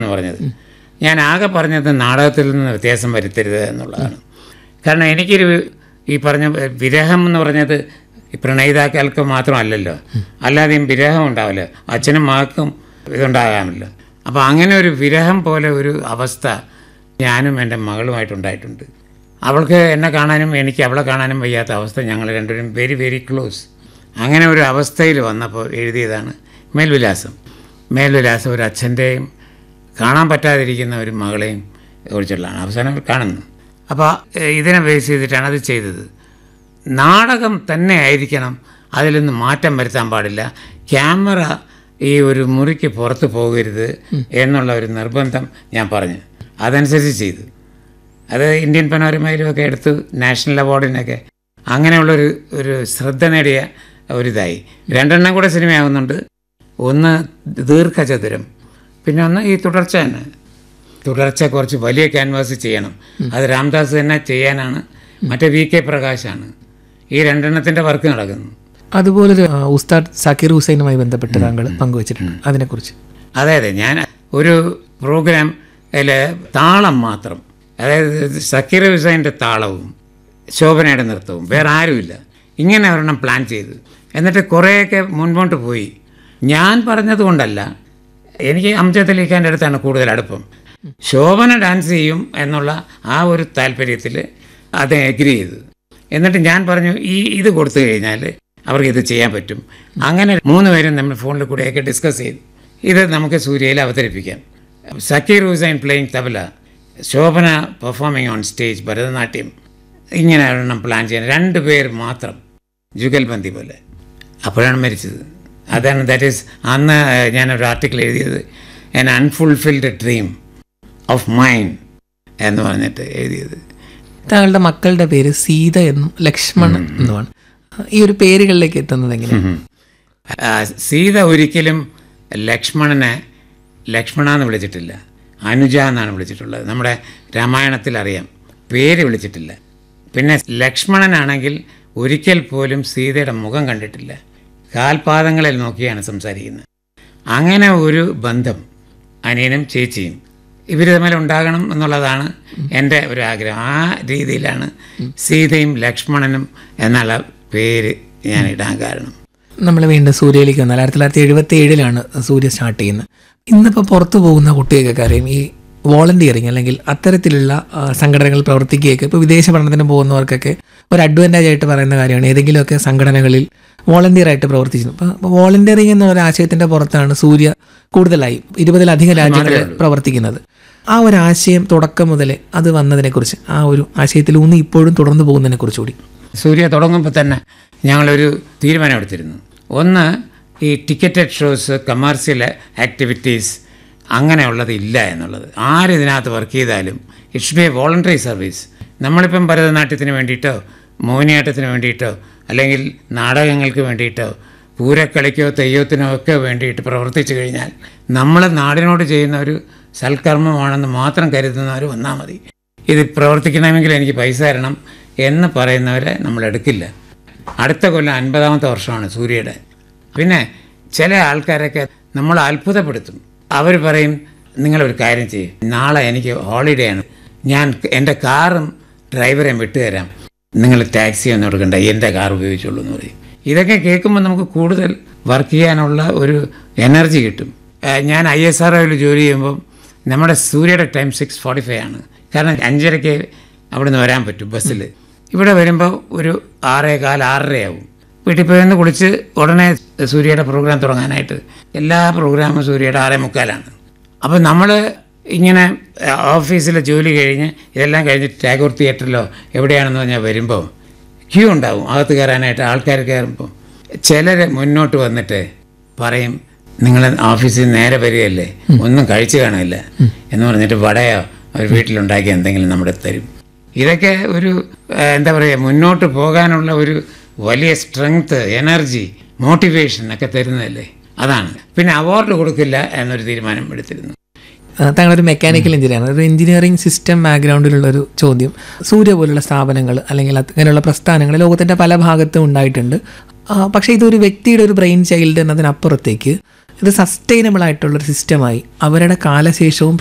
എന്ന് പറഞ്ഞത്. ഞാൻ ആകെ പറഞ്ഞത് നാടകത്തിൽ നിന്ന് വ്യത്യാസം വരുത്തരുത് എന്നുള്ളതാണ്. കാരണം എനിക്കൊരു ഈ പറഞ്ഞ വിരഹം എന്ന് പറഞ്ഞത് പ്രണയിതാക്കൾക്ക് മാത്രമല്ലല്ലോ, അല്ലാതെയും വിരഹം ഉണ്ടാവില്ല, അച്ഛനും മകൾക്കും ഇതുണ്ടാകാമല്ലോ. അപ്പോൾ അങ്ങനെ ഒരു വിരഹം പോലെ ഒരു അവസ്ഥ ഞാനും എൻ്റെ മകളുമായിട്ടുണ്ടായിട്ടുണ്ട്. അവൾക്ക് എന്നെ കാണാനും എനിക്ക് അവളെ കാണാനും വയ്യാത്ത അവസ്ഥ, ഞങ്ങൾ രണ്ടുപേരും വെരി വെരി ക്ലോസ്. അങ്ങനെ ഒരു അവസ്ഥയിൽ വന്നപ്പോൾ എഴുതിയതാണ് മേൽവിലാസം. മേൽവിലാസം ഒരു അച്ഛൻ്റെയും കാണാൻ പറ്റാതിരിക്കുന്ന ഒരു മകളെയും കുറിച്ചുള്ളതാണ്. അവസാനം കാണുന്നു. അപ്പോൾ ഇതിനെ ബേസ് ചെയ്തിട്ടാണ് അത് ചെയ്തത്. നാടകം തന്നെ ആയിരിക്കണം, അതിലൊന്നും മാറ്റം വരുത്താൻ പാടില്ല. ക്യാമറ ഈ ഒരു മുറിക്ക് പുറത്ത് പോകരുത് എന്നുള്ള ഒരു നിർബന്ധം ഞാൻ പറഞ്ഞു. അതനുസരിച്ച് ചെയ്തു. അത് ഇന്ത്യൻ പനോരമയിലുമൊക്കെ എടുത്തു, നാഷണൽ അവാർഡിനൊക്കെ അങ്ങനെയുള്ളൊരു ശ്രദ്ധ നേടിയ ഒരിതായി. 2 എണ്ണം കൂടെ സിനിമയാകുന്നുണ്ട്. ഒന്ന് ദീർഘചതുരം, പിന്നെ ഒന്ന് ഈ തുടർച്ച തന്നെ. തുടർച്ച കുറച്ച് വലിയ ക്യാൻവാസ് ചെയ്യണം. അത് രാംദാസ് തന്നെ ചെയ്യാനാണ്, മറ്റേ VK പ്രകാശാണ്. ഈ 2 എണ്ണത്തിൻ്റെ വർക്ക് നടക്കുന്നു. അതുപോലെ ഉസ്താദ് സക്കീർ ഹുസൈനുമായി ബന്ധപ്പെട്ട് താങ്കൾ പങ്കുവച്ചിട്ടുണ്ട്, അതിനെക്കുറിച്ച്. അതായത് ഞാൻ ഒരു പ്രോഗ്രാം അതിൽ താളം മാത്രം, അതായത് സക്കീർ ഹുസൈൻ്റെ താളവും ശോഭനയുടെ നൃത്തവും, വേറെ ആരുമില്ല, ഇങ്ങനെ ഒരെണ്ണം പ്ലാൻ ചെയ്തു. എന്നിട്ട് കുറേയൊക്കെ മുൻപോട്ട് പോയി. ഞാൻ പറഞ്ഞതുകൊണ്ടല്ല, എനിക്ക് അംജദ് അലി ഖാൻ്റെ അടുത്താണ് കൂടുതൽ അടുപ്പം. ശോഭന ഡാൻസ് ചെയ്യും എന്നുള്ള ആ ഒരു താല്പര്യത്തിൽ അത് എഗ്രി ചെയ്തു. എന്നിട്ട് ഞാൻ പറഞ്ഞു, ഇത് കൊടുത്തു കഴിഞ്ഞാൽ അവർക്ക് ഇത് ചെയ്യാൻ പറ്റും. അങ്ങനെ 3 പേരും നമ്മൾ ഫോണിൽ കൂടെയൊക്കെ ഡിസ്കസ് ചെയ്തു, ഇത് നമുക്ക് സൂര്യയിൽ അവതരിപ്പിക്കാം. Zakir Hussain playing tabla, Shobhana performing on stage Bharatanatyam, ഇങ്ങനെ ഒരെണ്ണം പ്ലാൻ ചെയ്യാൻ 2 പേർ മാത്രം, ജുഗൽബന്ദി പോലെ. അപ്പോഴാണ് മരിച്ചത്. അതാണ്, ദാറ്റ് ഈസ് അന്ന് ഞാനൊരു ആർട്ടിക്കിൾ എഴുതിയത്, an unfulfilled dream of mind എന്ന് പറഞ്ഞിട്ട് എഴുതിയത്. താങ്കളുടെ മക്കളുടെ പേര് സീത എന്നും ലക്ഷ്മൺ എന്നുമാണ്. ഈ ഒരു പേരുകളിലേക്ക് എത്തുന്നത് എങ്ങനെയാണ്? സീത ഒരിക്കലും ലക്ഷ്മണനെ ലക്ഷ്മണ എന്ന് വിളിച്ചിട്ടില്ല, അനുജ എന്നാണ് വിളിച്ചിട്ടുള്ളത്. നമ്മുടെ രാമായണത്തിൽ അറിയാം, പേര് വിളിച്ചിട്ടില്ല. പിന്നെ ലക്ഷ്മണനാണെങ്കിൽ ഒരിക്കൽ പോലും സീതയുടെ മുഖം കണ്ടിട്ടില്ല, കാൽപാദങ്ങളിൽ നോക്കിയാണ് സംസാരിക്കുന്നത്. അങ്ങനെ ഒരു ബന്ധം അനിയനും ചേച്ചിയും ഇവർ തമ്മിൽ ഉണ്ടാകണം എന്നുള്ളതാണ് എൻ്റെ ഒരു ആഗ്രഹം. ആ രീതിയിലാണ് സീതയും ലക്ഷ്മണനും എന്നുള്ള പേര് ഞാൻ ഇടാൻ കാരണം. നമ്മൾ വീണ്ടും സൂര്യയിലേക്ക് വന്നാൽ 1977 സൂര്യ സ്റ്റാർട്ട് ചെയ്യുന്നത്. ഇന്നിപ്പോൾ പുറത്തു പോകുന്ന കുട്ടികൾക്കൊക്കെ അറിയാം, ഈ വോളണ്ടിയറിങ് അല്ലെങ്കിൽ അത്തരത്തിലുള്ള സംഘടനകൾ പ്രവർത്തിക്കുകയൊക്കെ ഇപ്പോൾ വിദേശ പഠനത്തിന് പോകുന്നവർക്കൊക്കെ ഒരു അഡ്വാൻറ്റേജ് ആയിട്ട് പറയുന്ന കാര്യമാണ് ഏതെങ്കിലുമൊക്കെ സംഘടനകളിൽ വോളണ്ടിയറായിട്ട് പ്രവർത്തിച്ചു. അപ്പോൾ വോളണ്ടിയറിങ് എന്നുള്ള ആശയത്തിൻ്റെ പുറത്താണ് സൂര്യ കൂടുതലായി 20-ലധികം രാജ്യങ്ങളിൽ പ്രവർത്തിക്കുന്നത്. ആ ഒരു ആശയം തുടക്കം മുതലേ അത് വന്നതിനെക്കുറിച്ച്, ആ ഒരു ആശയത്തിൽ ഊന്നി ഇപ്പോഴും തുടർന്നു പോകുന്നതിനെക്കുറിച്ച് കൂടി. സൂര്യ തുടങ്ങുമ്പോൾ തന്നെ ഞങ്ങളൊരു തീരുമാനം എടുത്തിരുന്നു. ഒന്ന്, ഈ ടിക്കറ്റഡ് ഷോസ്, കമേഴ്സ്യൽ ആക്ടിവിറ്റീസ് അങ്ങനെയുള്ളത് ഇല്ല എന്നുള്ളത്. ആരിതിനകത്ത് വർക്ക് ചെയ്താലും it should be A voluntary service. നമ്മളിപ്പം ഭരതനാട്യത്തിന് വേണ്ടിയിട്ടോ മോഹിനിയാട്ടത്തിന് വേണ്ടിയിട്ടോ അല്ലെങ്കിൽ നാടകങ്ങൾക്ക് വേണ്ടിയിട്ടോ പൂരക്കളിക്കോ തെയ്യത്തിനോ ഒക്കെ വേണ്ടിയിട്ട് പ്രവർത്തിച്ചു കഴിഞ്ഞാൽ നമ്മൾ നാടിനോട് ചെയ്യുന്ന ഒരു സൽക്കർമ്മമാണെന്ന് മാത്രം കരുതുന്നവർ വന്നാൽ മതി. ഇത് പ്രവർത്തിക്കണമെങ്കിൽ എനിക്ക് പൈസ തരണം എന്ന് പറയുന്നവരെ നമ്മൾ എടുക്കില്ല. അടുത്ത കൊല്ലം 50ാമത്തെ വർഷമാണ് സൂര്യയുടെ. പിന്നെ ചില ആൾക്കാരൊക്കെ നമ്മൾ അത്ഭുതപ്പെടുത്തും. അവർ പറയും, നിങ്ങളൊരു കാര്യം ചെയ്യും, നാളെ എനിക്ക് ഹോളിഡേ ആണ്, ഞാൻ എൻ്റെ കാറും ഡ്രൈവറെയും വിട്ടുതരാം, നിങ്ങൾ ടാക്സി ഒന്നും എടുക്കണ്ട, എൻ്റെ കാർ ഉപയോഗിച്ചുള്ളൂ എന്ന് പറയും. ഇതൊക്കെ കേൾക്കുമ്പോൾ നമുക്ക് കൂടുതൽ വർക്ക് ചെയ്യാനുള്ള ഒരു എനർജി കിട്ടും. ഞാൻ ISROയിൽ ജോലി ചെയ്യുമ്പം നമ്മുടെ സൂര്യയുടെ ടൈം 6:45 ആണ്. കാരണം 5:30 അവിടുന്ന് വരാൻ പറ്റും ബസ്സിൽ. ഇവിടെ വരുമ്പോൾ ഒരു 6:15, 6:30 ആവും. വീട്ടിൽ പോയി ഒന്ന് കുളിച്ച് ഉടനെ സൂര്യയുടെ പ്രോഗ്രാം തുടങ്ങാനായിട്ട്. എല്ലാ പ്രോഗ്രാമും സൂര്യയുടെ 6:45 അപ്പോൾ നമ്മൾ ഇങ്ങനെ ഓഫീസിലെ ജോലി കഴിഞ്ഞ് ഇതെല്ലാം കഴിഞ്ഞിട്ട് ടാഗോർ തിയേറ്ററിലോ എവിടെയാണെന്ന് പറഞ്ഞാൽ വരുമ്പോൾ ക്യൂ ഉണ്ടാവും അകത്ത് കയറാനായിട്ട്. ആൾക്കാർ കയറുമ്പോൾ ചിലർ മുന്നോട്ട് വന്നിട്ട് പറയും, നിങ്ങൾ ഓഫീസിൽ നേരെ വരികയല്ലേ, ഒന്നും കഴിച്ചു കാണില്ല എന്ന് പറഞ്ഞിട്ട് വടയോ അവർ വീട്ടിലുണ്ടാക്കി എന്തെങ്കിലും നമ്മുടെ തരും. ഇതൊക്കെ ഒരു എന്താ പറയുക, മുന്നോട്ട് പോകാനുള്ള ഒരു വലിയ സ്ട്രെങ്ത്, എനർജി, മോട്ടിവേഷൻ ഒക്കെ തരുന്നതല്ലേ. അതാണ്. പിന്നെ അവാർഡ് കൊടുക്കില്ല എന്നൊരു തീരുമാനം എടുത്തിരുന്നു. താങ്കളൊരു മെക്കാനിക്കൽ എഞ്ചിനീയറാണ്. ഒരു എഞ്ചിനീയറിംഗ് സിസ്റ്റം ബാക്ക്ഗ്രൗണ്ടിലുള്ളൊരു ചോദ്യം. സൂര്യ പോലുള്ള സ്ഥാപനങ്ങൾ അല്ലെങ്കിൽ അങ്ങനെയുള്ള പ്രസ്ഥാനങ്ങൾ ലോകത്തിൻ്റെ പല ഭാഗത്തും ഉണ്ടായിട്ടുണ്ട്. പക്ഷേ ഇതൊരു വ്യക്തിയുടെ ഒരു ബ്രെയിൻ ചൈൽഡ് എന്നതിനപ്പുറത്തേക്ക് ഇത് സസ്റ്റൈനബിൾ ആയിട്ടുള്ളൊരു സിസ്റ്റമായി അവരുടെ കാലശേഷവും